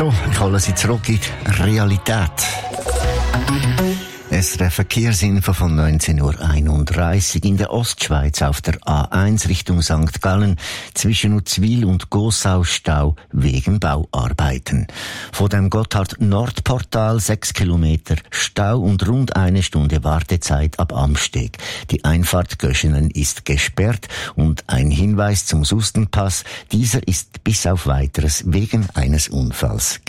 So, ich hole Sie zurück in die Realität. Es ist eine Verkehrsinfo von 19.31 Uhr in der Ostschweiz auf der A1 Richtung St. Gallen zwischen Uzwil und Gossau Stau wegen Bauarbeiten. Vor dem Gotthard-Nordportal 6 Kilometer Stau und rund 1 Stunde Wartezeit ab Amsteg. Die Einfahrt Göschenen ist gesperrt und ein Hinweis zum Sustenpass. Dieser ist bis auf Weiteres wegen eines Unfalls